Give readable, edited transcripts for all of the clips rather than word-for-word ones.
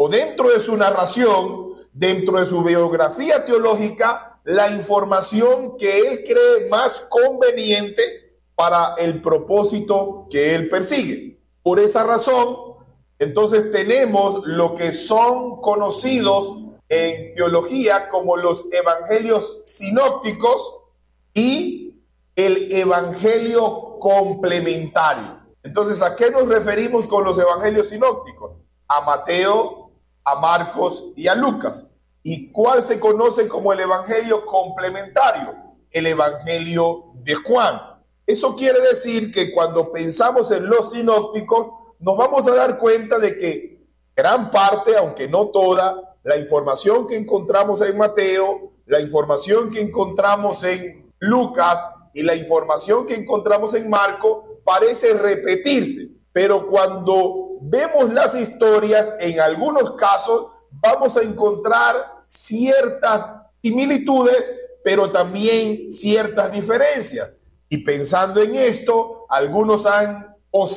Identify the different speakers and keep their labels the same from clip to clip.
Speaker 1: o dentro de su narración, dentro de su biografía teológica, la información que él cree más conveniente para el propósito que él persigue. Por esa razón, entonces tenemos lo que son conocidos en teología como los evangelios sinópticos y el evangelio complementario. Entonces, ¿a qué nos referimos con los evangelios sinópticos? A Mateo, a Marcos y a Lucas. ¿Y cuál se conoce como el evangelio complementario? El evangelio de Juan. Eso quiere decir que cuando pensamos en los sinópticos, nos vamos a dar cuenta de que gran parte, aunque no toda, la información que encontramos en Mateo, la información que encontramos en Lucas y la información que encontramos en Marcos parece repetirse. Pero cuando vemos las historias, en algunos casos vamos a encontrar ciertas similitudes, pero también ciertas diferencias. Y pensando en esto, algunos han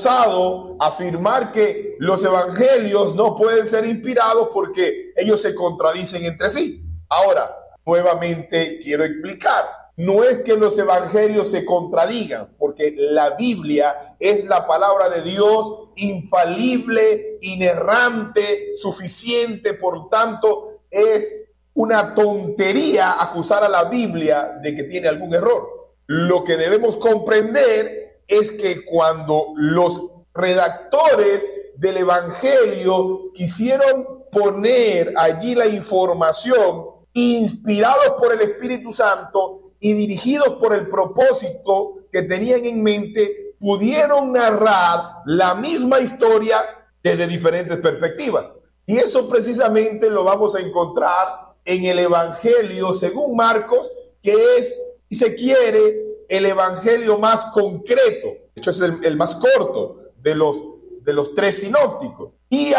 Speaker 1: osado afirmar que los evangelios no pueden ser inspirados porque ellos se contradicen entre sí. Ahora, nuevamente quiero explicar, no es que los evangelios se contradigan, porque la Biblia es la palabra de Dios infalible, inerrante, suficiente, por tanto, es una tontería acusar a la Biblia de que tiene algún error. Lo que debemos comprender es que cuando los redactores del Evangelio quisieron poner allí la información, inspirados por el Espíritu Santo y dirigidos por el propósito que tenían en mente, pudieron narrar la misma historia desde diferentes perspectivas. Y eso precisamente lo vamos a encontrar en el Evangelio según Marcos, que es, si se quiere, el evangelio más concreto. De hecho, es el más corto de los tres sinópticos. Y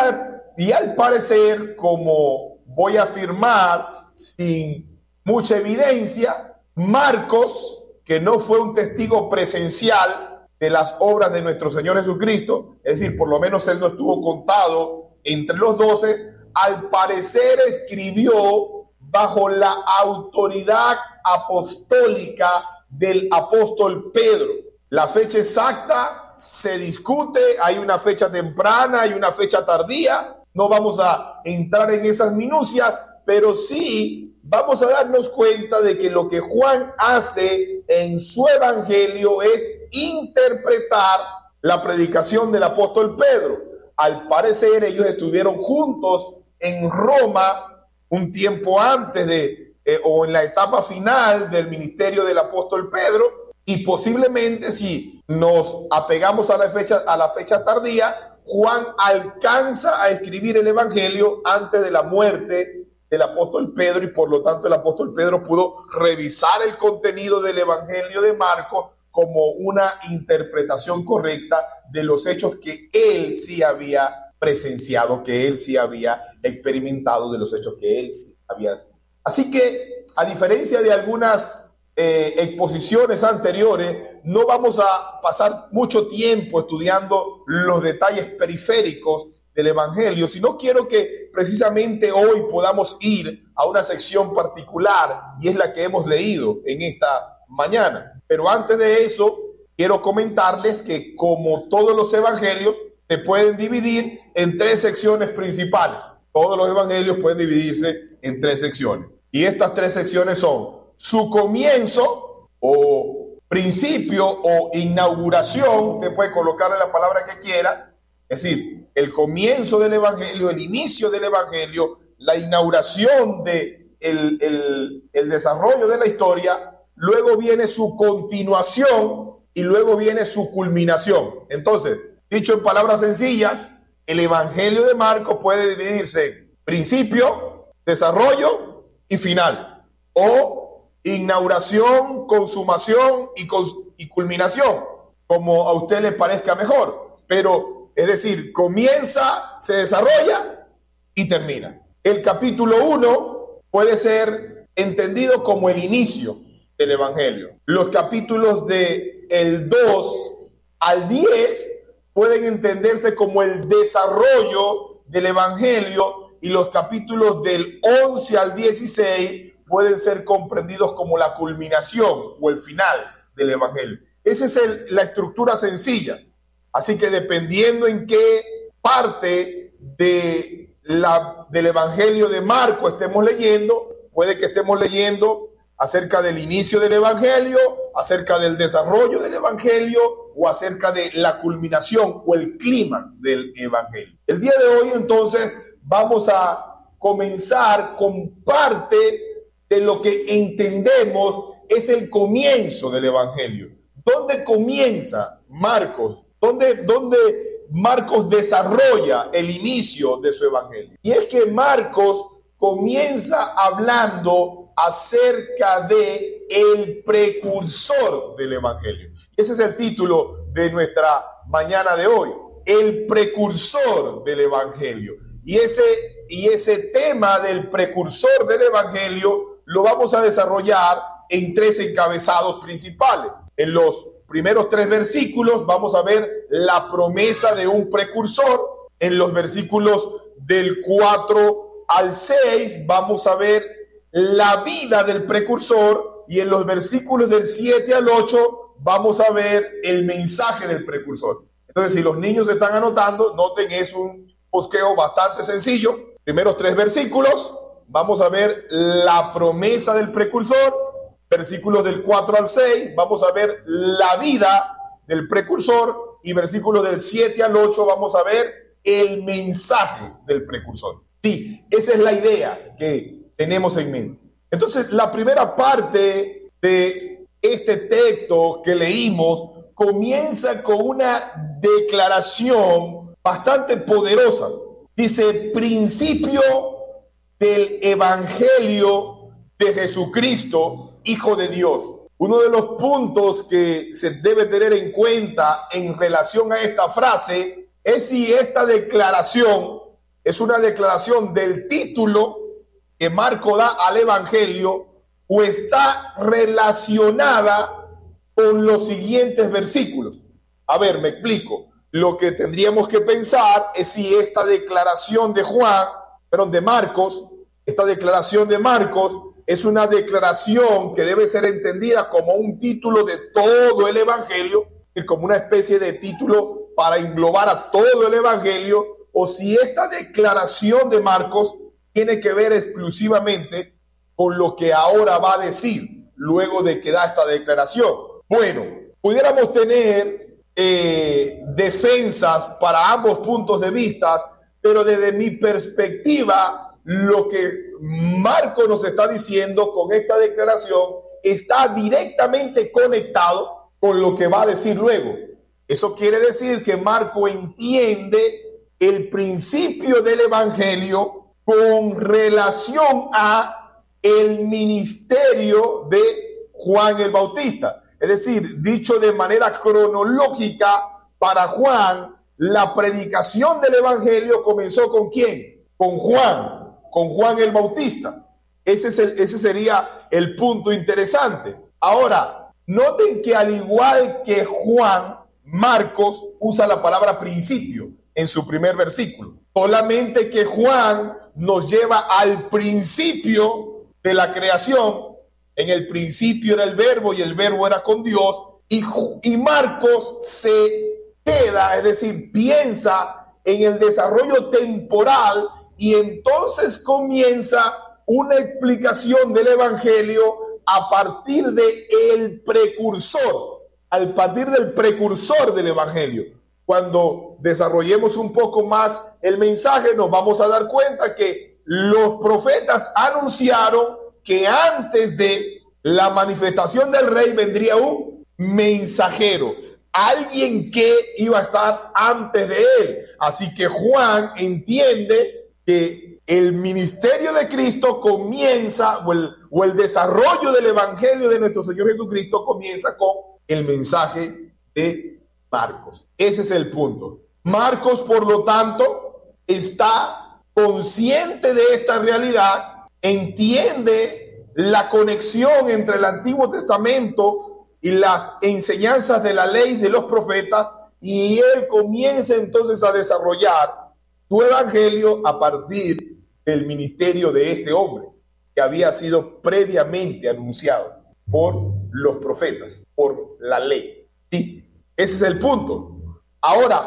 Speaker 1: al parecer, como voy a afirmar sin mucha evidencia, Marcos, que no fue un testigo presencial de las obras de nuestro Señor Jesucristo, es decir, por lo menos él no estuvo contado entre los 12, al parecer escribió bajo la autoridad apostólica del apóstol Pedro. La fecha exacta se discute, hay una fecha temprana, hay una fecha tardía, no vamos a entrar en esas minucias, pero sí vamos a darnos cuenta de que lo que Juan hace en su evangelio es interpretar la predicación del apóstol Pedro. Al parecer ellos estuvieron juntos en Roma un tiempo antes o en la etapa final del ministerio del apóstol Pedro, y posiblemente si nos apegamos a la fecha tardía, Juan alcanza a escribir el evangelio antes de la muerte del apóstol Pedro, y por lo tanto el apóstol Pedro pudo revisar el contenido del evangelio de Marcos como una interpretación correcta de los hechos que él sí había presenciado, que él sí había experimentado, de los hechos que él sí había. Así que, a diferencia de algunas exposiciones anteriores, no vamos a pasar mucho tiempo estudiando los detalles periféricos del Evangelio, sino quiero que precisamente hoy podamos ir a una sección particular, y es la que hemos leído en esta mañana. Pero antes de eso, quiero comentarles que, como todos los Evangelios, se pueden dividir en tres secciones principales. Todos los Evangelios pueden dividirse en tres secciones. Y estas tres secciones son su comienzo o principio o inauguración. Usted puede colocarle la palabra que quiera. Es decir, el comienzo del Evangelio, el inicio del Evangelio, la inauguración el desarrollo de la historia. Luego viene su continuación y luego viene su culminación. Entonces, dicho en palabras sencillas, el Evangelio de Marcos puede dividirse en principio, desarrollo y final, o inauguración, consumación y culminación, como a usted le parezca mejor. Pero, es decir, comienza, se desarrolla y termina. El capítulo 1 puede ser entendido como el inicio del Evangelio. Los capítulos del 2 al 10 pueden entenderse como el desarrollo del Evangelio, y los capítulos del 11 al 16 pueden ser comprendidos como la culminación o el final del Evangelio. Esa es la estructura sencilla. Así que dependiendo en qué parte del Evangelio de Marcos estemos leyendo, puede que estemos leyendo acerca del inicio del Evangelio, acerca del desarrollo del Evangelio o acerca de la culminación o el clímax del Evangelio. El día de hoy, entonces, vamos a comenzar con parte de lo que entendemos es el comienzo del Evangelio. ¿Dónde comienza Marcos? ¿Dónde Marcos desarrolla el inicio de su Evangelio? Y es que Marcos comienza hablando acerca de el precursor del Evangelio. Ese es el título de nuestra mañana de hoy, el precursor del Evangelio. Y ese tema del precursor del Evangelio lo vamos a desarrollar en 3 encabezados principales. En los primeros 3 versículos vamos a ver la promesa de un precursor. En los versículos del 4 al 6 vamos a ver la vida del precursor, y en los versículos del 7 al 8 vamos a ver el mensaje del precursor. Entonces, si los niños están anotando, noten, es un bosquejo bastante sencillo. Primeros 3 versículos, vamos a ver la promesa del precursor. Versículos del 4 al 6, vamos a ver la vida del precursor, y versículos del 7 al 8 vamos a ver el mensaje del precursor. Sí, esa es la idea que tenemos en mente. Entonces, la primera parte de este texto que leímos comienza con una declaración bastante poderosa. Dice: principio del Evangelio de Jesucristo, Hijo de Dios. Uno de los puntos que se debe tener en cuenta en relación a esta frase es si esta declaración es una declaración del título que Marco da al Evangelio o está relacionada con los siguientes versículos. A ver, me explico. Lo que tendríamos que pensar es si esta declaración de Marcos, esta declaración de Marcos es una declaración que debe ser entendida como un título de todo el Evangelio y como una especie de título para englobar a todo el Evangelio, o si esta declaración de Marcos tiene que ver exclusivamente con lo que ahora va a decir luego de que da esta declaración. Bueno, pudiéramos tener defensas para ambos puntos de vista, pero desde mi perspectiva, lo que Marco nos está diciendo con esta declaración está directamente conectado con lo que va a decir luego. Eso quiere decir que Marco entiende el principio del Evangelio con relación a el ministerio de Juan el Bautista. Es decir, dicho de manera cronológica, para Juan, la predicación del Evangelio comenzó ¿con quién? Con Juan el Bautista. Ese sería el punto interesante. Ahora, noten que al igual que Juan, Marcos usa la palabra principio en su primer versículo. Solamente que Juan nos lleva al principio de la creación. En el principio era el verbo y el verbo era con Dios. Y Marcos se queda, es decir, piensa en el desarrollo temporal, y entonces comienza una explicación del Evangelio a partir de el precursor, al partir del precursor del Evangelio. Cuando desarrollemos un poco más el mensaje, nos vamos a dar cuenta que los profetas anunciaron que antes de la manifestación del rey vendría un mensajero, alguien que iba a estar antes de él. Así que Juan entiende que el ministerio de Cristo comienza, o el desarrollo del Evangelio de nuestro Señor Jesucristo comienza con el mensaje de Marcos. Ese es el punto. Marcos, por lo tanto, está consciente de esta realidad, entiende la conexión entre el Antiguo Testamento y las enseñanzas de la ley de los profetas, y él comienza entonces a desarrollar su evangelio a partir del ministerio de este hombre, que había sido previamente anunciado por los profetas, por la ley. ¿Sí? Ese es el punto. Ahora,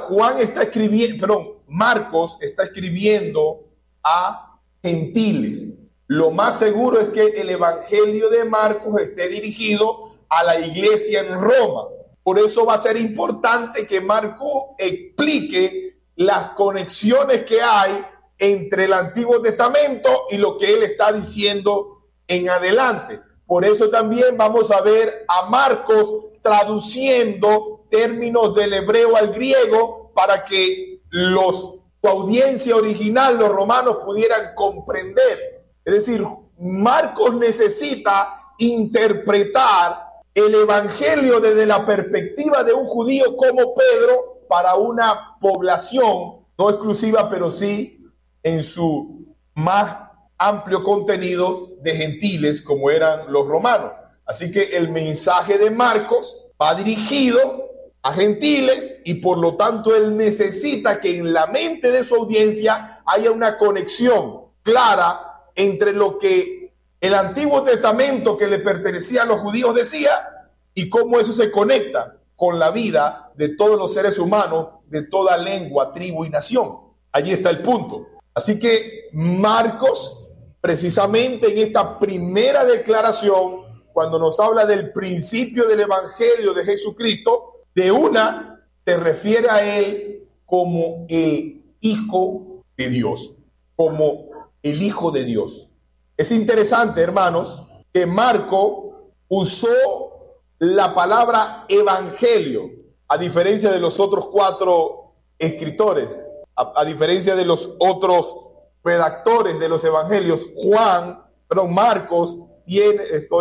Speaker 1: Marcos está escribiendo a gentiles. Lo más seguro es que el evangelio de Marcos esté dirigido a la iglesia en Roma. Por eso va a ser importante que Marcos explique las conexiones que hay entre el Antiguo Testamento y lo que él está diciendo en adelante. Por eso también vamos a ver a Marcos traduciendo términos del hebreo al griego para que su audiencia original, los romanos, pudieran comprender. Es decir, Marcos necesita interpretar el evangelio desde la perspectiva de un judío como Pedro para una población no exclusiva, pero sí en su más amplio contenido de gentiles como eran los romanos. Así que el mensaje de Marcos va dirigido a gentiles y por lo tanto él necesita que en la mente de su audiencia haya una conexión clara entre lo que el Antiguo Testamento que le pertenecía a los judíos decía y cómo eso se conecta con la vida de todos los seres humanos de toda lengua, tribu y nación. Allí está el punto. Así que Marcos, precisamente en esta primera declaración, cuando nos habla del principio del evangelio de Jesucristo, se refiere a él como el Hijo de Dios, como el Hijo de Dios. Es interesante, hermanos, que Marco usó la palabra evangelio, a diferencia de los otros 4 escritores, a diferencia de los otros redactores de los evangelios. Marcos tiene,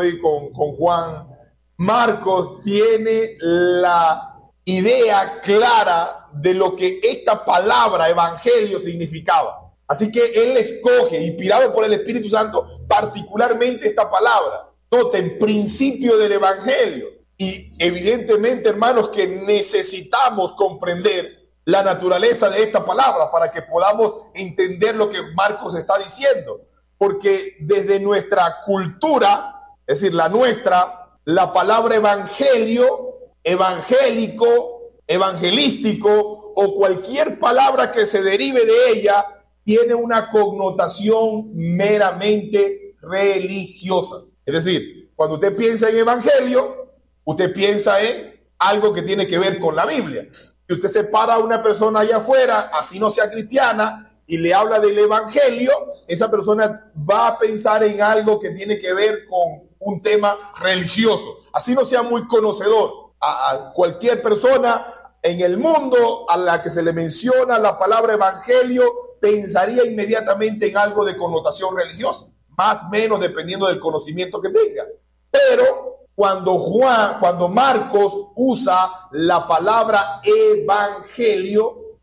Speaker 1: Marcos tiene la idea clara de lo que esta palabra evangelio significaba. Así que él escoge, inspirado por el Espíritu Santo, particularmente esta palabra. Noten, principio del evangelio. Y evidentemente, hermanos, que necesitamos comprender la naturaleza de esta palabra para que podamos entender lo que Marcos está diciendo. Porque desde nuestra cultura, es decir, la palabra evangelio, evangélico, evangelístico o cualquier palabra que se derive de ella tiene una connotación meramente religiosa. Es decir, cuando usted piensa en evangelio, usted piensa en algo que tiene que ver con la Biblia. Si usted se para a una persona allá afuera, así no sea cristiana, y le habla del evangelio, esa persona va a pensar en algo que tiene que ver con un tema religioso. Así no sea muy conocedor. A cualquier persona en el mundo a la que se le menciona la palabra evangelio, pensaría inmediatamente en algo de connotación religiosa, más o menos dependiendo del conocimiento que tenga. Pero cuando Marcos usa la palabra evangelio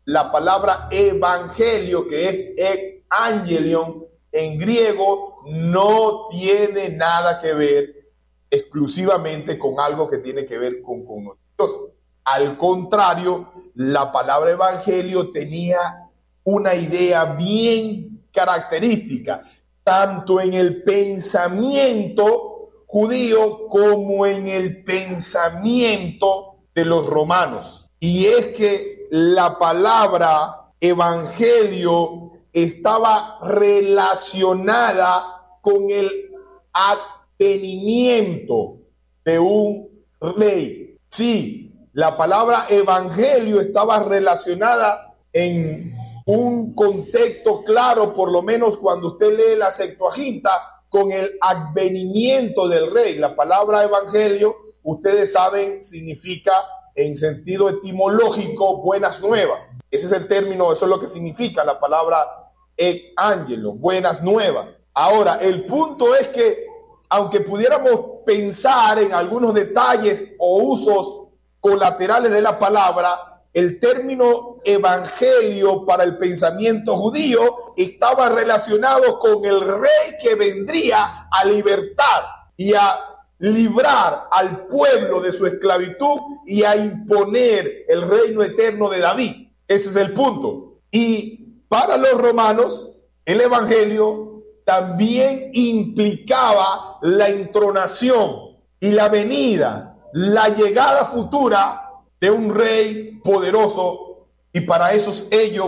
Speaker 1: que es evangelion en griego, no tiene nada que ver exclusivamente con algo que tiene que ver con connotación. Al contrario, la palabra evangelio tenía una idea bien característica, tanto en el pensamiento judío como en el pensamiento de los romanos. Y es que la palabra evangelio estaba relacionada con el advenimiento de un rey. Sí, la palabra evangelio estaba relacionada en un contexto claro, por lo menos cuando usted lee la Septuaginta, con el advenimiento del rey. La palabra evangelio, ustedes saben, significa en sentido etimológico buenas nuevas. Ese es el término, eso es lo que significa la palabra evangelo, buenas nuevas. Ahora, el punto es que aunque pudiéramos pensar en algunos detalles o usos colaterales de la palabra, el término evangelio para el pensamiento judío estaba relacionado con el rey que vendría a libertar y a librar al pueblo de su esclavitud y a imponer el reino eterno de David. Ese es el punto. Y para los romanos, el evangelio también implicaba la entronación y la venida, la llegada futura de un rey poderoso, y para ellos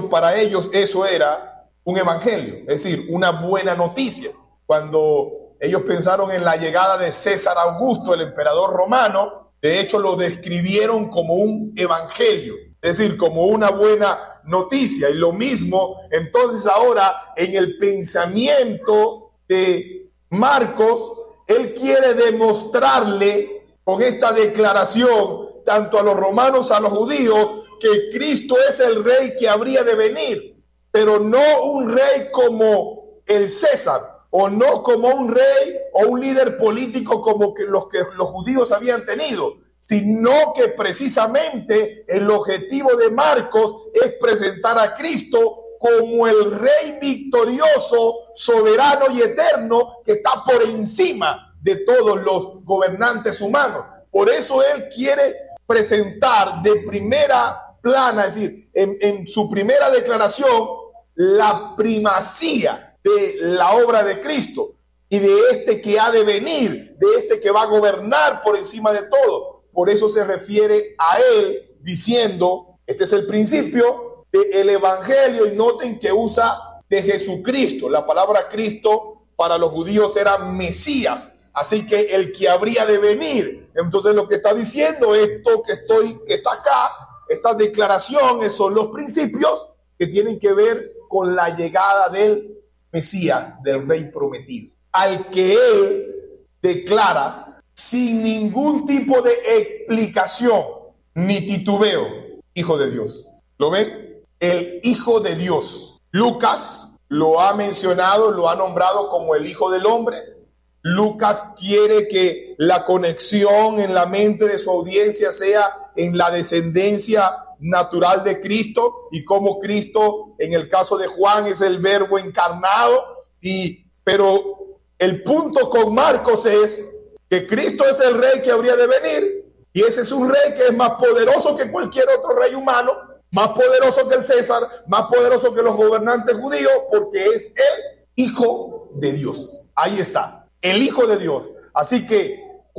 Speaker 1: eso era un evangelio, es decir, una buena noticia. Cuando ellos pensaron en la llegada de César Augusto, el emperador romano, de hecho lo describieron como un evangelio, es decir, como una buena noticia. Y lo mismo entonces ahora en el pensamiento de Marcos, él quiere demostrarle con esta declaración tanto a los romanos, a los judíos, que Cristo es el rey que habría de venir, pero no un rey como el César, o no como un rey o un líder político como que los judíos habían tenido, sino que precisamente el objetivo de Marcos es presentar a Cristo como el rey victorioso, soberano y eterno, que está por encima de todos los gobernantes humanos. Por eso él quiere presentar de primera plana, es decir, en su primera declaración, la primacía de la obra de Cristo y de este que ha de venir, de este que va a gobernar por encima de todo. Por eso se refiere a él diciendo, este es el principio del evangelio, y noten que usa de Jesucristo. La palabra Cristo para los judíos era Mesías, así que el que habría de venir. Entonces lo que está diciendo, esto que está acá, estas declaraciones son los principios que tienen que ver con la llegada del Mesías, del rey prometido, al que él declara sin ningún tipo de explicación ni titubeo, Hijo de Dios. ¿Lo ven? El Hijo de Dios. Lucas lo ha mencionado, lo ha nombrado como el Hijo del Hombre. Lucas quiere que la conexión en la mente de su audiencia sea en la descendencia natural de Cristo, y como Cristo en el caso de Juan es el verbo encarnado. Pero el punto con Marcos es que Cristo es el rey que habría de venir, y ese es un rey que es más poderoso que cualquier otro rey humano, más poderoso que el César, más poderoso que los gobernantes judíos, porque es el Hijo de Dios. Ahí está, el Hijo de Dios. Así que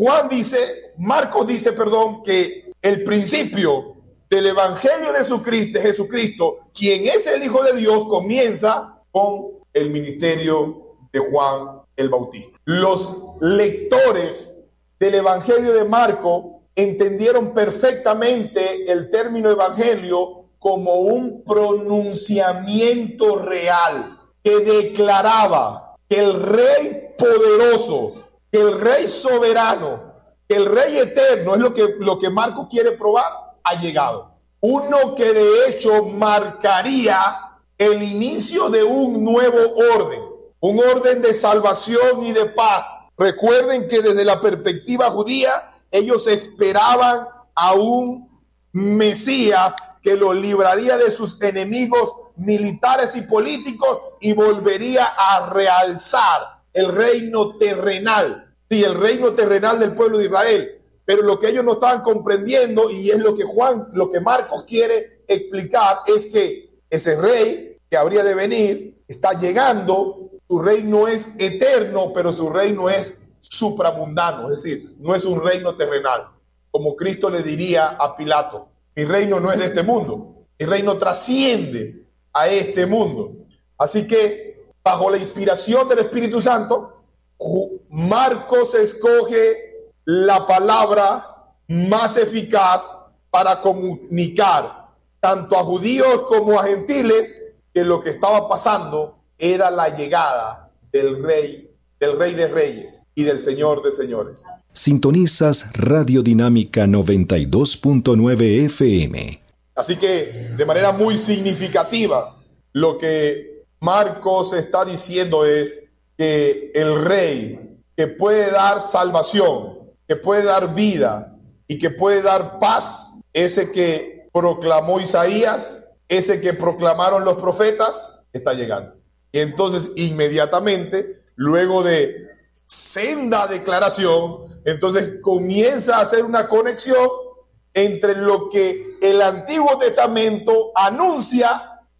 Speaker 1: Marcos dice, que el principio del evangelio de Jesucristo, quien es el Hijo de Dios, comienza con el ministerio de Juan el Bautista. Los lectores del evangelio de Marcos entendieron perfectamente el término evangelio como un pronunciamiento real que declaraba que el rey poderoso, que el rey soberano, que el rey eterno, es lo que Marcos quiere probar, ha llegado. Uno que de hecho marcaría el inicio de un nuevo orden, un orden de salvación y de paz. Recuerden que desde la perspectiva judía, ellos esperaban a un Mesías que los libraría de sus enemigos militares y políticos y volvería a realzar el reino terrenal, sí, el reino terrenal del pueblo de Israel. Pero lo que ellos no estaban comprendiendo, y es lo que Marcos quiere explicar, es que ese rey que habría de venir está llegando. Su reino es eterno, pero su reino es supramundano, es decir, no es un reino terrenal. Como Cristo le diría a Pilato, mi reino no es de este mundo, mi reino trasciende a este mundo. Así que, bajo la inspiración del Espíritu Santo, Marcos escoge la palabra más eficaz para comunicar tanto a judíos como a gentiles que lo que estaba pasando era la llegada del Rey de Reyes y del Señor de Señores.
Speaker 2: Sintonizas Radio Dinámica 92.9 FM.
Speaker 1: Así que, de manera muy significativa, lo que Marcos está diciendo es que el Rey que puede dar salvación, que puede dar vida y que puede dar paz, ese que proclamó Isaías, ese que proclamaron los profetas, está llegando. Y entonces inmediatamente, luego de senda declaración, entonces comienza a hacer una conexión entre lo que el Antiguo Testamento anuncia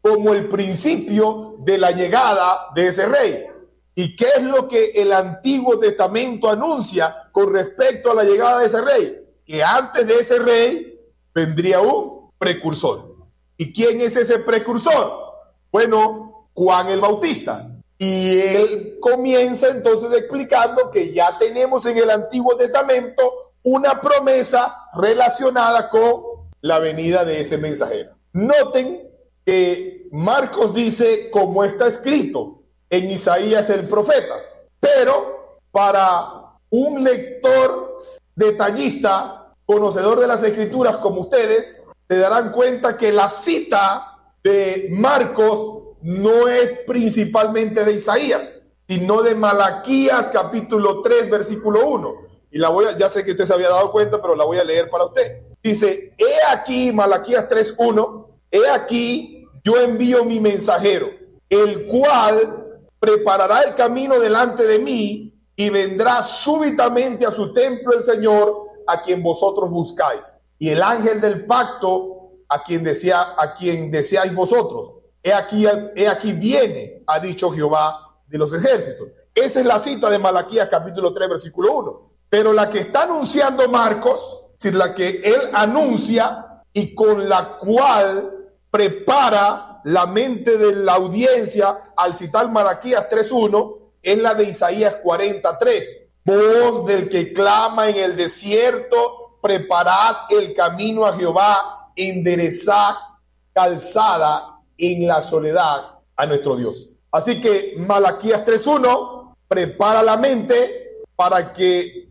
Speaker 1: como el principio de la llegada de ese rey. ¿Y qué es lo que el Antiguo Testamento anuncia con respecto a la llegada de ese rey? Que antes de ese rey vendría un precursor. ¿Y quién es ese precursor? Bueno, Juan el Bautista. Y él comienza entonces explicando que ya tenemos en el Antiguo Testamento una promesa relacionada con la venida de ese mensajero. Noten que Marcos dice como está escrito en Isaías el profeta, pero para un lector detallista, conocedor de las escrituras como ustedes, se darán cuenta que la cita de Marcos no es principalmente de Isaías, sino de Malaquías capítulo 3 versículo 1. Y ya sé que usted se había dado cuenta, pero la voy a leer para usted. Dice, he aquí, Malaquías 3:1, he aquí yo envío mi mensajero, el cual preparará el camino delante de mí y vendrá súbitamente a su templo el Señor, a quien vosotros buscáis. Y el ángel del pacto, a quien deseáis vosotros. He aquí viene, ha dicho Jehová de los ejércitos. Esa es la cita de Malaquías capítulo 3 versículo 1. Pero la que está anunciando Marcos, es decir, la que él anuncia y con la cual prepara la mente de la audiencia al citar Malaquías 3:1, es la de Isaías 43. Voz del que clama en el desierto, preparad el camino a Jehová, enderezad calzada en la soledad a nuestro Dios. Así que Malaquías 3:1 prepara la mente para que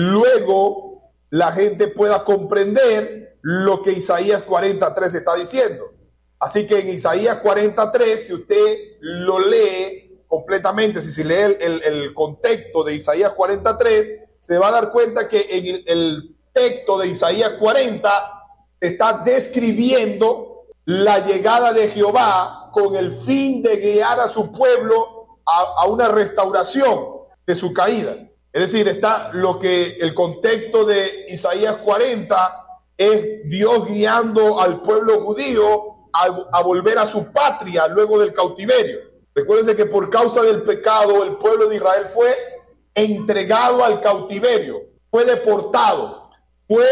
Speaker 1: luego la gente pueda comprender lo que Isaías 43 está diciendo. Así que en Isaías 43, si usted lo lee completamente, si se lee el contexto de Isaías 43, se va a dar cuenta que en el texto de Isaías 40 está describiendo la llegada de Jehová con el fin de guiar a su pueblo a una restauración de su caída. Es decir, está el contexto de Isaías 40 es Dios guiando al pueblo judío a volver a su patria luego del cautiverio. Recuérdense que por causa del pecado el pueblo de Israel fue entregado al cautiverio, fue deportado, fue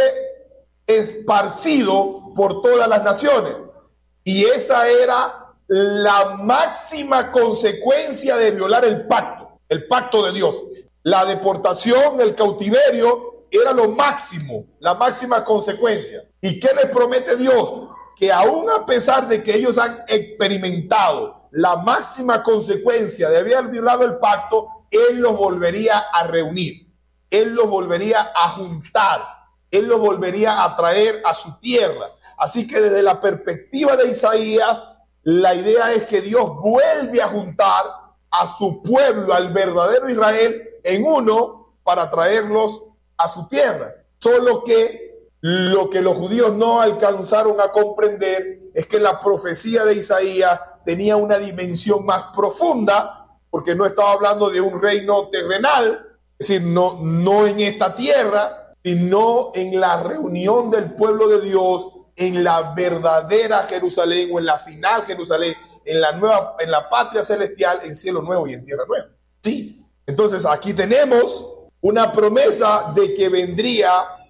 Speaker 1: esparcido por todas las naciones. Y esa era la máxima consecuencia de violar el pacto de Dios. La deportación, el cautiverio, era lo máximo, la máxima consecuencia. ¿Y qué les promete Dios? Que aún a pesar de que ellos han experimentado la máxima consecuencia de haber violado el pacto, Él los volvería a reunir, Él los volvería a juntar, Él los volvería a traer a su tierra. Así que desde la perspectiva de Isaías, la idea es que Dios vuelve a juntar a su pueblo, al verdadero Israel, en uno para traerlos a su tierra. Solo que lo que los judíos no alcanzaron a comprender es que la profecía de Isaías tenía una dimensión más profunda, porque no estaba hablando de un reino terrenal, es decir, no en esta tierra, sino en la reunión del pueblo de Dios, en la verdadera Jerusalén o en la final Jerusalén, en la patria celestial, en cielo nuevo y en tierra nueva. Sí, entonces aquí tenemos una promesa de que vendría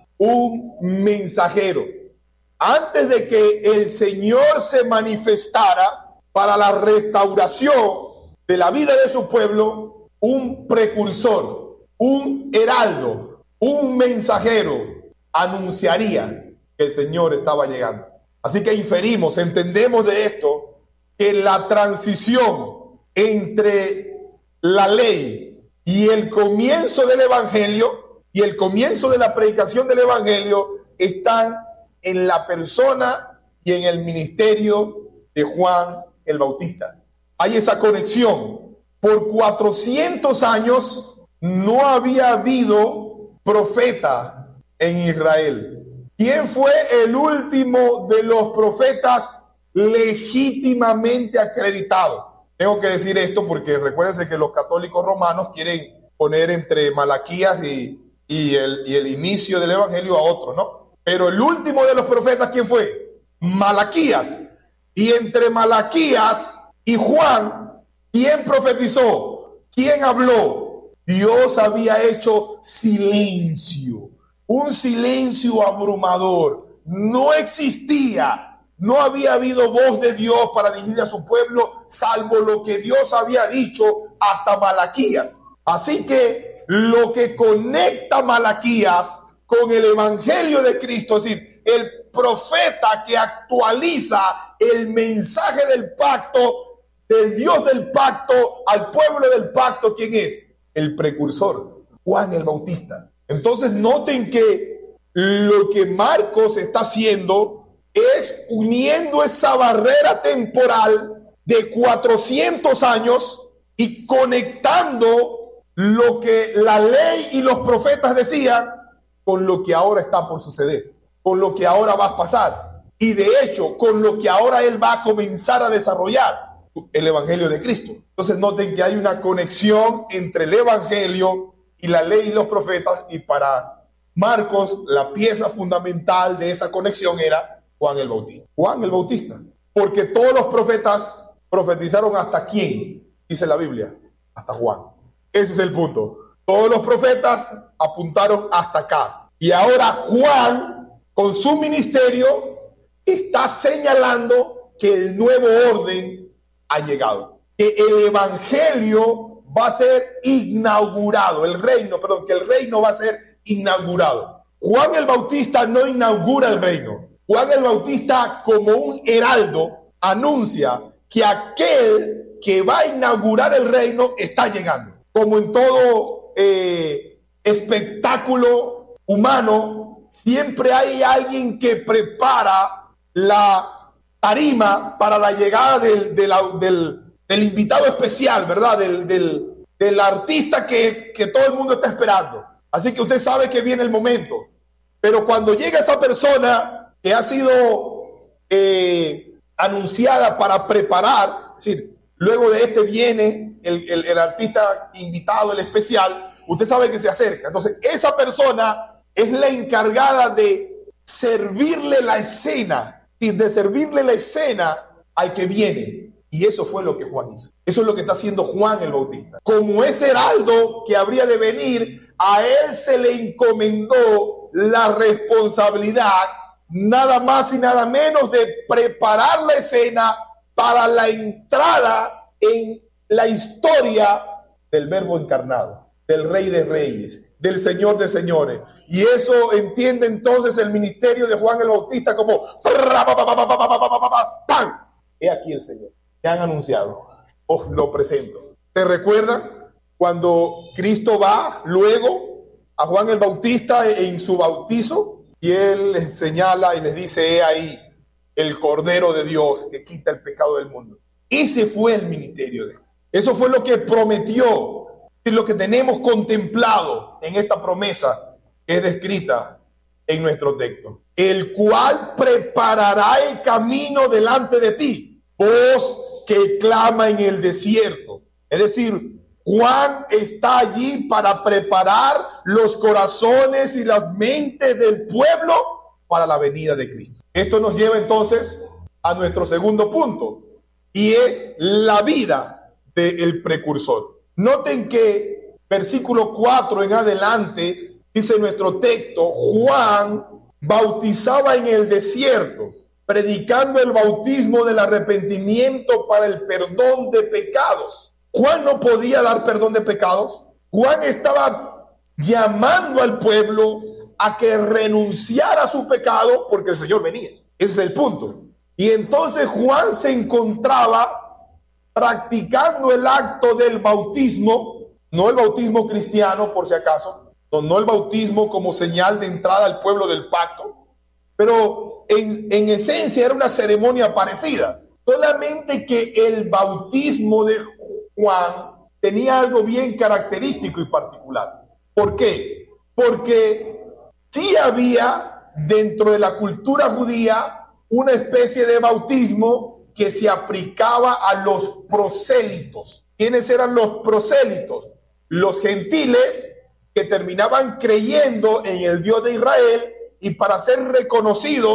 Speaker 1: un mensajero. Antes de que el Señor se manifestara para la restauración de la vida de su pueblo, un precursor, un heraldo, un mensajero anunciaría que el Señor estaba llegando. Así que entendemos de esto que la transición entre la ley y el comienzo del evangelio y el comienzo de la predicación del evangelio están en la persona y en el ministerio de Juan el Bautista. Hay esa conexión. Por 400 años no había habido profeta en Israel. ¿Quién fue el último de los profetas legítimamente acreditado? Tengo que decir esto porque recuérdense que los católicos romanos quieren poner entre Malaquías y el inicio del evangelio a otro, ¿no? Pero el último de los profetas, ¿quién fue? Malaquías. Y entre Malaquías y Juan, ¿quién profetizó? ¿Quién habló? Dios había hecho silencio, un silencio abrumador. No existía, no había habido voz de Dios para dirigir a su pueblo, salvo lo que Dios había dicho hasta Malaquías. Así que lo que conecta Malaquías con el evangelio de Cristo, es decir, el profeta que actualiza el mensaje del pacto, del Dios del pacto al pueblo del pacto, ¿quién es? El precursor, Juan el Bautista. Entonces noten que lo que Marcos está haciendo es uniendo esa barrera temporal de 400 años y conectando lo que la ley y los profetas decían con lo que ahora está por suceder, con lo que ahora va a pasar y de hecho con lo que ahora él va a comenzar a desarrollar, el evangelio de Cristo. Entonces noten que hay una conexión entre el evangelio y la ley y los profetas, y para Marcos la pieza fundamental de esa conexión era Juan el Bautista. Juan el Bautista, porque todos los profetas profetizaron hasta quién, dice la Biblia, hasta Juan. Ese es el punto. Todos los profetas apuntaron hasta acá. Y ahora Juan, con su ministerio, está señalando que el nuevo orden ha llegado. Que el evangelio va a ser inaugurado. Que el reino va a ser inaugurado. Juan el Bautista no inaugura el reino. Juan el Bautista, como un heraldo, anuncia que aquel que va a inaugurar el reino está llegando. Como en todo espectáculo humano, siempre hay alguien que prepara la tarima para la llegada del invitado especial, ¿verdad? Del artista que todo el mundo está esperando. Así que usted sabe que viene el momento. Pero cuando llega esa persona que ha sido anunciada para preparar, es decir, luego de este viene el artista invitado, el especial, usted sabe que se acerca. Entonces, esa persona es la encargada de servirle la escena, al que viene. Y eso fue lo que Juan hizo. Eso es lo que está haciendo Juan el Bautista. Como ese heraldo que habría de venir, a él se le encomendó la responsabilidad, nada más y nada menos, de preparar la escena para la entrada en la historia del Verbo encarnado, del Rey de Reyes, del Señor de Señores. Y eso entiende entonces el ministerio de Juan el Bautista como ¡pam! He aquí el Señor, que han anunciado, os lo presento. ¿Te recuerdan cuando Cristo va luego a Juan el Bautista en su bautizo? Y él les señala y les dice: he ahí el Cordero de Dios que quita el pecado del mundo. Ese fue el ministerio de él. Eso fue lo que prometió, es lo que tenemos contemplado en esta promesa que es descrita en nuestro texto. El cual preparará el camino delante de ti, voz que clama en el desierto. Es decir, Juan está allí para preparar los corazones y las mentes del pueblo para la venida de Cristo. Esto nos lleva entonces a nuestro segundo punto, y es la vida del precursor. Noten que versículo 4 en adelante dice nuestro texto: Juan bautizaba en el desierto, predicando el bautismo del arrepentimiento para el perdón de pecados. Juan no podía dar perdón de pecados. Juan estaba llamando al pueblo a que renunciara a su pecado porque el Señor venía. Ese es el punto. Y entonces Juan se encontraba practicando el acto del bautismo, no el bautismo cristiano por si acaso, no el bautismo como señal de entrada al pueblo del pacto, pero en esencia era una ceremonia parecida. Solamente que el bautismo de Juan tenía algo bien característico y particular. ¿Por qué? Porque sí había dentro de la cultura judía una especie de bautismo que se aplicaba a los prosélitos. ¿Quiénes eran los prosélitos? Los gentiles que terminaban creyendo en el Dios de Israel, y para ser reconocidos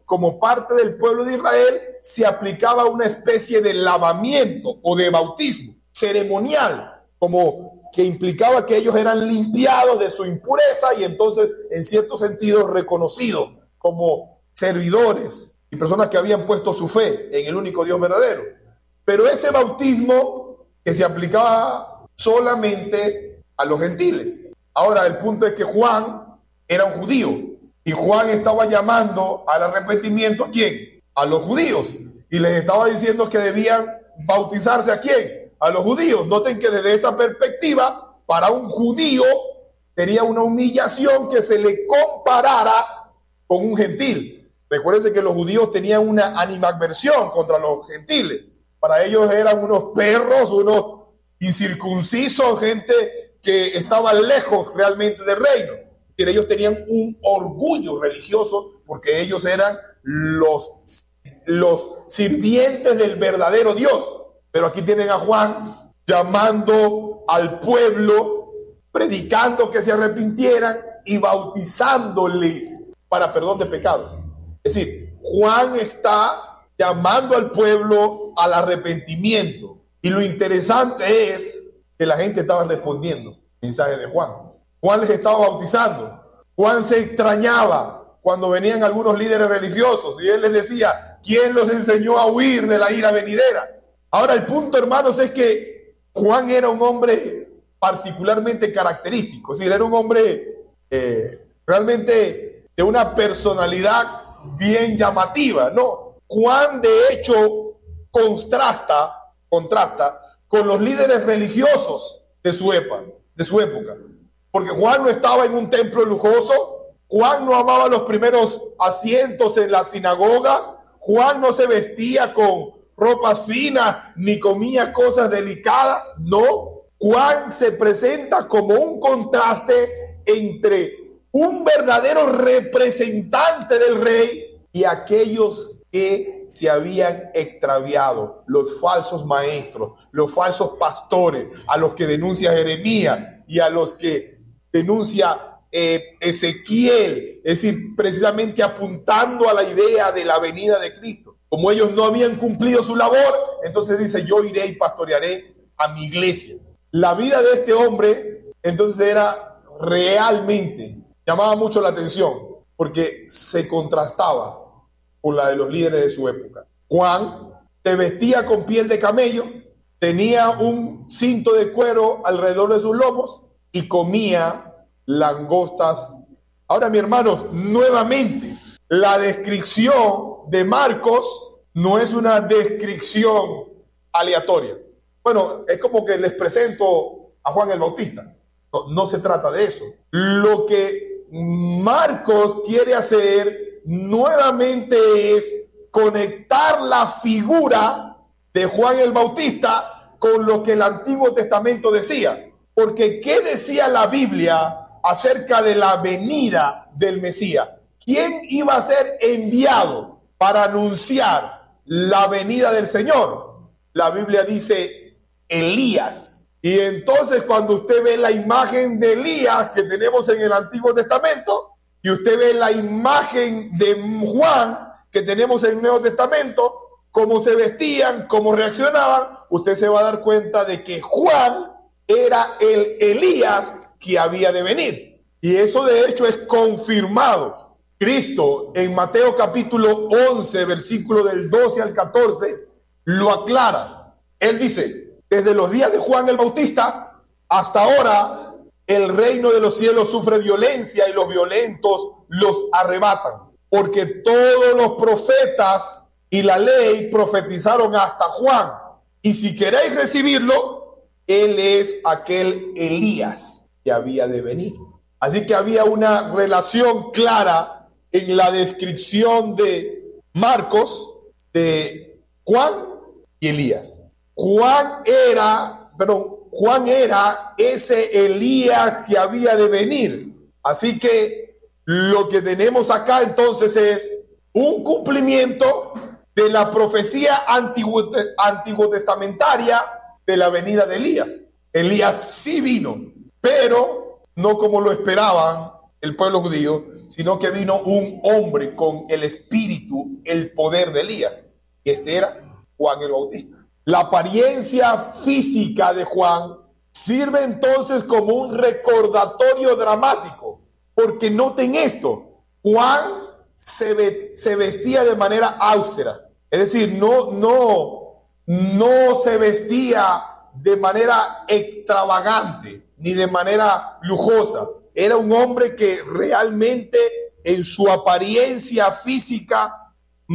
Speaker 1: como parte del pueblo de Israel, se aplicaba una especie de lavamiento o de bautismo ceremonial, como que implicaba que ellos eran limpiados de su impureza y entonces, en cierto sentido, reconocidos como servidores y personas que habían puesto su fe en el único Dios verdadero. Pero ese bautismo que se aplicaba solamente a los gentiles. Ahora, el punto es que Juan era un judío y Juan estaba llamando al arrepentimiento ¿a quién? A los judíos, y les estaba diciendo que debían bautizarse ¿a quién? A los judíos. Noten que desde esa perspectiva, para un judío sería una humillación que se le comparara con un gentil. Recuérdense que los judíos tenían una animadversión contra los gentiles. Para ellos eran unos perros, unos incircuncisos, gente que estaba lejos realmente del reino. Es decir, ellos tenían un orgullo religioso porque ellos eran los sirvientes del verdadero Dios. Pero aquí tienen a Juan llamando al pueblo, predicando que se arrepintieran y bautizándoles para perdón de pecados. Es decir, Juan está llamando al pueblo al arrepentimiento. Y lo interesante es que la gente estaba respondiendo al mensaje de Juan. Juan les estaba bautizando. Juan se extrañaba cuando venían algunos líderes religiosos y él les decía, ¿quién los enseñó a huir de la ira venidera? Ahora, el punto, hermanos, es que Juan era un hombre particularmente característico. Es decir, era un hombre realmente de una personalidad bien llamativa, ¿no? Juan, de hecho, contrasta con los líderes religiosos de su época. Porque Juan no estaba en un templo lujoso, Juan no amaba los primeros asientos en las sinagogas, Juan no se vestía con ropas finas ni comía cosas delicadas, no. Juan se presenta como un contraste entre un verdadero representante del rey y aquellos que se habían extraviado, los falsos maestros, los falsos pastores, a los que denuncia Jeremías y a los que denuncia Ezequiel, es decir, precisamente apuntando a la idea de la venida de Cristo. Como ellos no habían cumplido su labor, entonces dice, yo iré y pastorearé a mi iglesia. La vida de este hombre, entonces, era realmente, llamaba mucho la atención, porque se contrastaba con la de los líderes de su época. Juan se vestía con piel de camello, tenía un cinto de cuero alrededor de sus lomos y comía langostas. Ahora, mis hermanos, nuevamente, la descripción de Marcos no es una descripción aleatoria. Bueno, es como que les presento a Juan el Bautista. No se trata de eso. Lo que Marcos quiere hacer nuevamente es conectar la figura de Juan el Bautista con lo que el Antiguo Testamento decía. Porque ¿qué decía la Biblia acerca de la venida del Mesías? ¿Quién iba a ser enviado para anunciar la venida del Señor? La Biblia dice Elías. Y entonces cuando usted ve la imagen de Elías que tenemos en el Antiguo Testamento y usted ve la imagen de Juan que tenemos en el Nuevo Testamento, cómo se vestían, cómo reaccionaban, usted se va a dar cuenta de que Juan era el Elías que había de venir. Y eso de hecho es confirmado. Cristo en Mateo capítulo 11, versículo del 12 al 14, lo aclara. Él dice, desde los días de Juan el Bautista hasta ahora, el reino de los cielos sufre violencia y los violentos los arrebatan. Porque todos los profetas y la ley profetizaron hasta Juan. Y si queréis recibirlo, él es aquel Elías que había de venir. Así que había una relación clara en la descripción de Marcos de Juan y Elías. Juan era ese Elías que había de venir. Así que lo que tenemos acá entonces es un cumplimiento de la profecía antiguo-testamentaria de la venida de Elías. Elías sí vino, pero no como lo esperaban el pueblo judío, sino que vino un hombre con el espíritu, el poder de Elías. Y este era Juan el Bautista. La apariencia física de Juan sirve entonces como un recordatorio dramático, porque noten esto, Juan se vestía de manera austera, es decir, no se vestía de manera extravagante ni de manera lujosa. Era un hombre que realmente en su apariencia física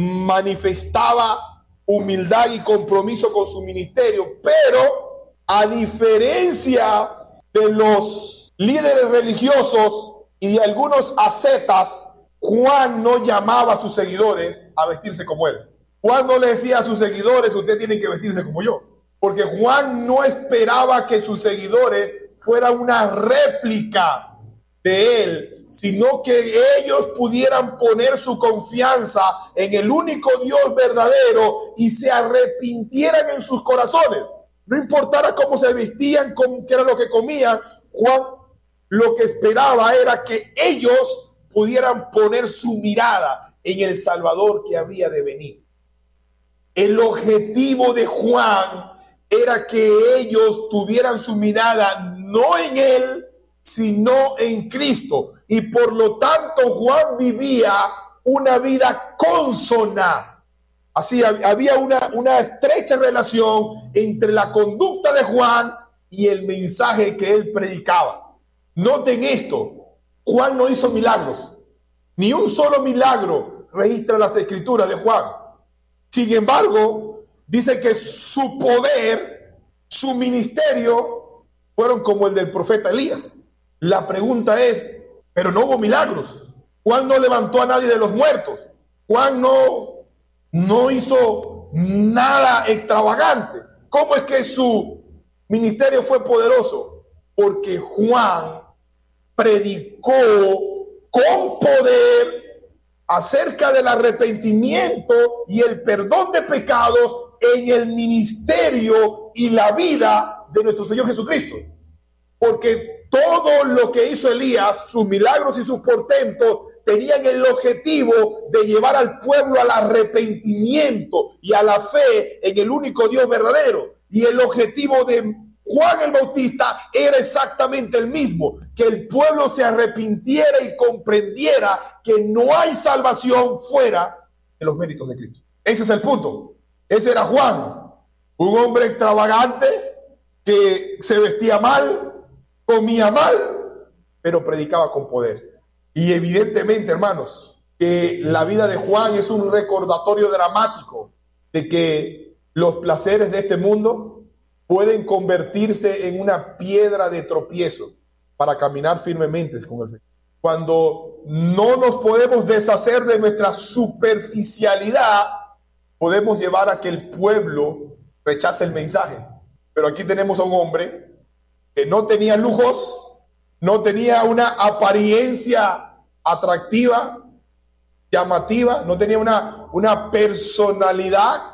Speaker 1: manifestaba humildad y compromiso con su ministerio, pero a diferencia de los líderes religiosos y de algunos ascetas, Juan no llamaba a sus seguidores a vestirse como él. Juan no le decía a sus seguidores, ustedes tienen que vestirse como yo, porque Juan no esperaba que sus seguidores fueran una réplica de él, sino que ellos pudieran poner su confianza en el único Dios verdadero y se arrepintieran en sus corazones. No importara cómo se vestían, qué era lo que comían, Juan lo que esperaba era que ellos pudieran poner su mirada en el Salvador que había de venir. El objetivo de Juan era que ellos tuvieran su mirada no en él, sino en Cristo. Y por lo tanto Juan vivía una vida consona. Así había una estrecha relación entre la conducta de Juan y el mensaje que él predicaba. Noten esto, Juan no hizo milagros. Ni un solo milagro registra las escrituras de Juan. Sin embargo, dice que su poder, su ministerio, fueron como el del profeta Elías. La pregunta es, pero no hubo milagros. Juan no levantó a nadie de los muertos. Juan no hizo nada extravagante. ¿Cómo es que su ministerio fue poderoso? Porque Juan predicó con poder acerca del arrepentimiento y el perdón de pecados en el ministerio y la vida de nuestro Señor Jesucristo. Porque todo lo que hizo Elías, sus milagros y sus portentos, tenían el objetivo de llevar al pueblo al arrepentimiento y a la fe en el único Dios verdadero. Y el objetivo de Juan el Bautista era exactamente el mismo, que el pueblo se arrepintiera y comprendiera que no hay salvación fuera de los méritos de Cristo. Ese es el punto. Ese era Juan, un hombre extravagante que se vestía mal, comía mal, pero predicaba con poder. Y evidentemente, hermanos, que la vida de Juan es un recordatorio dramático de que los placeres de este mundo pueden convertirse en una piedra de tropiezo para caminar firmemente con el Señor. Cuando no nos podemos deshacer de nuestra superficialidad, podemos llevar a que el pueblo rechace el mensaje. Pero aquí tenemos a un hombre que no tenía lujos, no tenía una apariencia atractiva, llamativa, no tenía una personalidad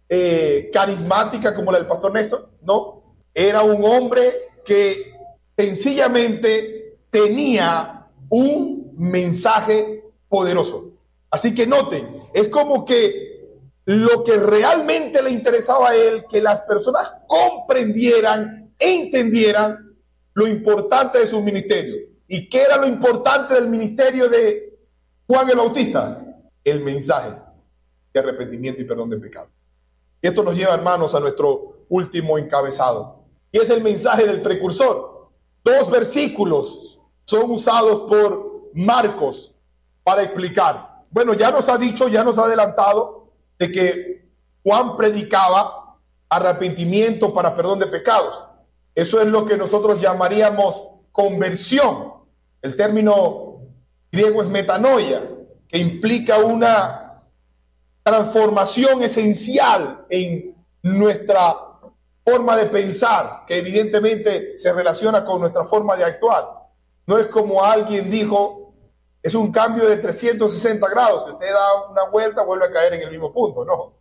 Speaker 1: carismática como la del pastor Néstor, no, era un hombre que sencillamente tenía un mensaje poderoso. Así que noten, es como que lo que realmente le interesaba a él, que las personas comprendieran, entendieran lo importante de su ministerio. ¿Y qué era lo importante del ministerio de Juan el Bautista? El mensaje de arrepentimiento y perdón de pecado. Y esto nos lleva, hermanos, a nuestro último encabezado. Y es el mensaje del precursor. 2 versículos son usados por Marcos para explicar. Bueno, ya nos ha dicho, ya nos ha adelantado de que Juan predicaba arrepentimiento para perdón de pecados. Eso es lo que nosotros llamaríamos conversión. El término griego es metanoia, que implica una transformación esencial en nuestra forma de pensar, que evidentemente se relaciona con nuestra forma de actuar. No es como alguien dijo, es un cambio de 360 grados. Si usted da una vuelta, vuelve a caer en el mismo punto.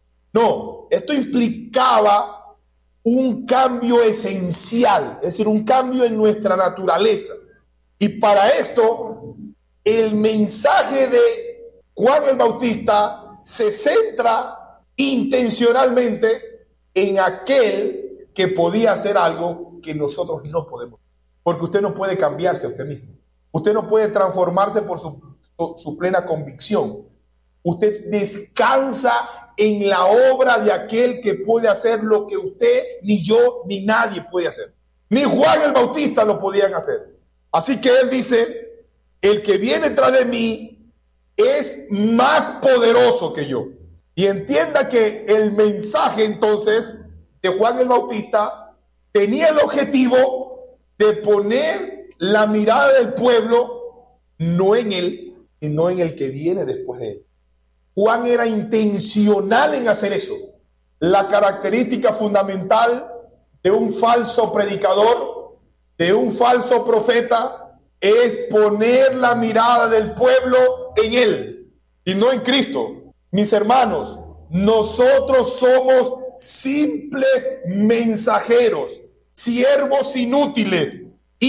Speaker 1: No, esto implicaba un cambio esencial, es decir, un cambio en nuestra naturaleza. Y para esto el mensaje de Juan el Bautista se centra intencionalmente en aquel que podía hacer algo que nosotros no podemos. Porque usted no puede cambiarse a usted mismo. Usted no puede transformarse por su plena convicción. Usted descansa en la obra de aquel que puede hacer lo que usted, ni yo, ni nadie puede hacer. Ni Juan el Bautista lo podían hacer. Así que él dice, el que viene tras de mí es más poderoso que yo. Y entienda que el mensaje entonces de Juan el Bautista tenía el objetivo de poner la mirada del pueblo no en él, sino en el que viene después de él. Juan era intencional en hacer eso. La característica fundamental de un falso predicador, de un falso profeta, es poner la mirada del pueblo en él y no en Cristo. Mis hermanos, nosotros somos simples mensajeros, siervos inútiles,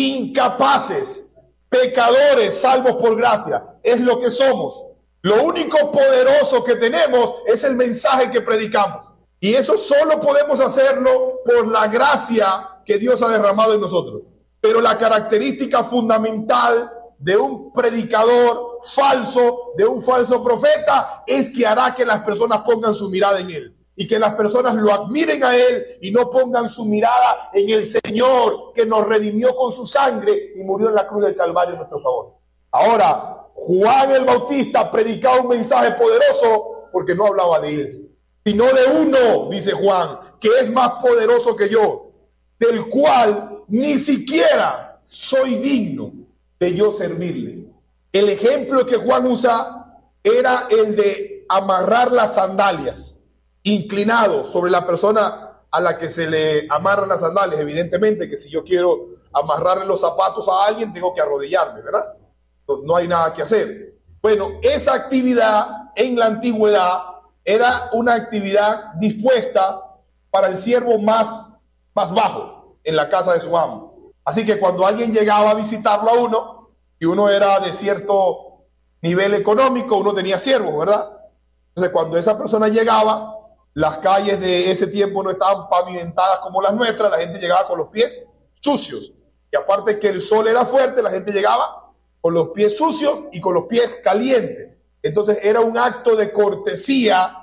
Speaker 1: incapaces, pecadores salvos por gracia. Es lo que somos. Lo único poderoso que tenemos es el mensaje que predicamos. Y eso solo podemos hacerlo por la gracia que Dios ha derramado en nosotros. Pero la característica fundamental de un predicador falso, de un falso profeta, es que hará que las personas pongan su mirada en él. Y que las personas lo admiren a él y no pongan su mirada en el Señor que nos redimió con su sangre y murió en la cruz del Calvario en nuestro favor. Ahora, Juan el Bautista predicaba un mensaje poderoso porque no hablaba de él, sino de uno, dice Juan, que es más poderoso que yo, del cual ni siquiera soy digno de yo servirle. El ejemplo que Juan usa era el de amarrar las sandalias, inclinado sobre la persona a la que se le amarran las sandalias. Evidentemente que si yo quiero amarrarle los zapatos a alguien, tengo que arrodillarme, ¿verdad? No hay nada que hacer. Bueno, esa actividad en la antigüedad era una actividad dispuesta para el siervo más bajo en la casa de su amo. Así que cuando alguien llegaba a visitarlo a uno, y uno era de cierto nivel económico, uno tenía siervos, ¿verdad? Entonces cuando esa persona llegaba, las calles de ese tiempo no estaban pavimentadas como las nuestras, la gente llegaba con los pies sucios. Y aparte que el sol era fuerte, la gente llegaba con los pies sucios y con los pies calientes. Entonces era un acto de cortesía,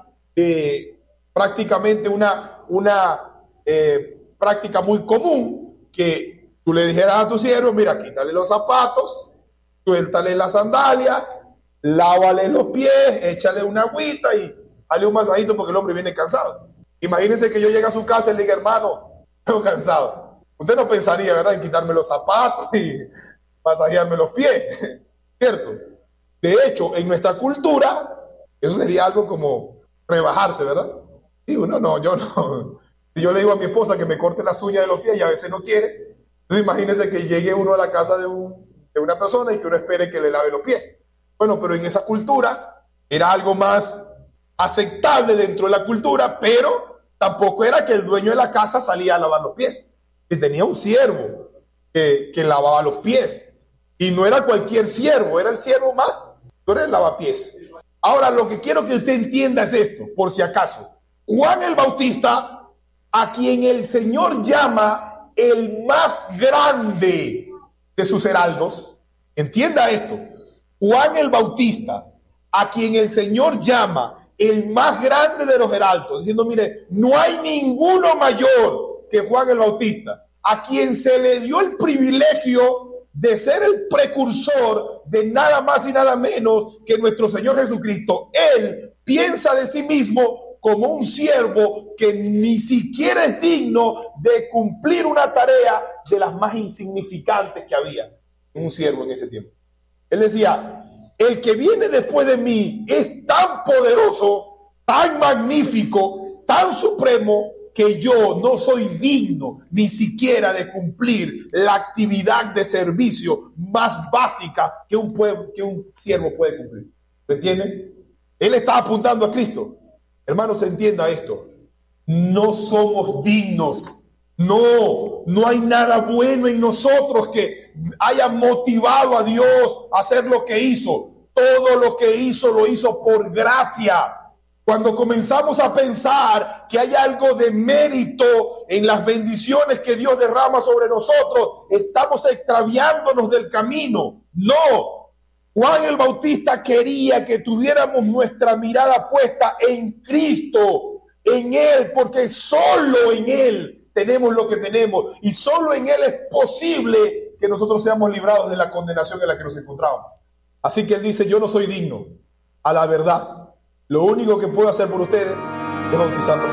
Speaker 1: prácticamente una práctica muy común, que tú le dijeras a tu siervo, mira, quítale los zapatos, suéltale la sandalia, lávale los pies, échale una agüita y dale un masajito porque el hombre viene cansado. Imagínense que yo llegue a su casa y le diga, hermano, estoy cansado. Usted no pensaría, ¿verdad?, en quitarme los zapatos y masajearme los pies, ¿cierto? De hecho, en nuestra cultura, eso sería algo como rebajarse, ¿verdad? Digo, no, yo no. Si yo le digo a mi esposa que me corte las uñas de los pies y a veces no quiere, entonces imagínense que llegue uno a la casa de una persona y que uno espere que le lave los pies. Bueno, pero en esa cultura era algo más aceptable dentro de la cultura, pero tampoco era que el dueño de la casa salía a lavar los pies. Que tenía un siervo que lavaba los pies. Y no era cualquier siervo, era el siervo más. Tú eres el lavapiés. Ahora, lo que quiero que usted entienda es esto, por si acaso. Juan el Bautista, a quien el Señor llama el más grande de sus heraldos, entienda esto. Juan el Bautista, a quien el Señor llama el más grande de los heraldos, diciendo, mire, no hay ninguno mayor que Juan el Bautista, a quien se le dio el privilegio de ser el precursor de nada más y nada menos que nuestro Señor Jesucristo. Él piensa de sí mismo como un siervo que ni siquiera es digno de cumplir una tarea de las más insignificantes que había en un siervo en ese tiempo. Él decía, el que viene después de mí es tan poderoso, tan magnífico, tan supremo, que yo no soy digno ni siquiera de cumplir la actividad de servicio más básica que un siervo puede cumplir. ¿Me entienden? Él está apuntando a Cristo. Hermanos, entienda esto. No somos dignos No hay nada bueno en nosotros que haya motivado a Dios a hacer lo que hizo. Todo lo que hizo lo hizo por gracia. Cuando comenzamos a pensar que hay algo de mérito en las bendiciones que Dios derrama sobre nosotros, estamos extraviándonos del camino. No. Juan el Bautista quería que tuviéramos nuestra mirada puesta en Cristo, en Él, porque solo en Él tenemos lo que tenemos y solo en Él es posible que nosotros seamos librados de la condenación en la que nos encontramos. Así que Él dice, yo no soy digno a la verdad. Lo único que puedo hacer por ustedes es bautizarlos.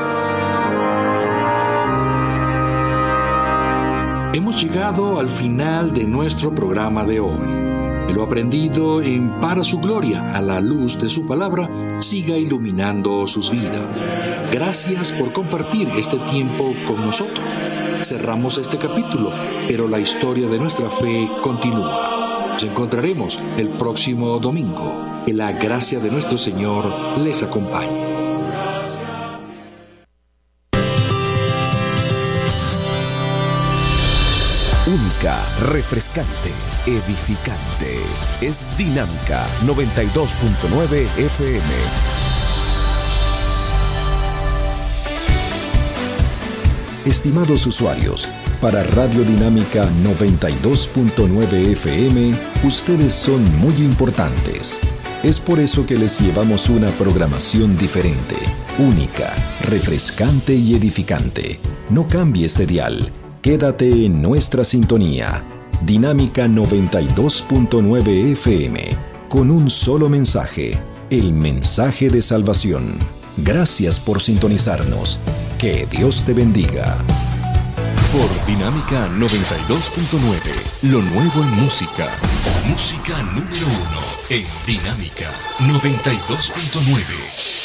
Speaker 2: Hemos llegado al final de nuestro programa de hoy. Que lo aprendido en Para su Gloria, a la luz de su palabra, siga iluminando sus vidas. Gracias por compartir este tiempo con nosotros. Cerramos este capítulo, pero la historia de nuestra fe continúa. Nos encontraremos el próximo domingo. Que la gracia de nuestro Señor les acompañe.
Speaker 3: Única, refrescante, edificante. Es Dinámica 92.9 FM.
Speaker 2: Estimados usuarios, para Radio Dinámica 92.9 FM, ustedes son muy importantes. Es por eso que les llevamos una programación diferente, única, refrescante y edificante. No cambies de dial. Quédate en nuestra sintonía. Dinámica 92.9 FM. Con un solo mensaje, el mensaje de salvación. Gracias por sintonizarnos. Que Dios te bendiga.
Speaker 3: Por Dinámica 92.9, lo nuevo en música. Música número 1 en Dinámica 92.9.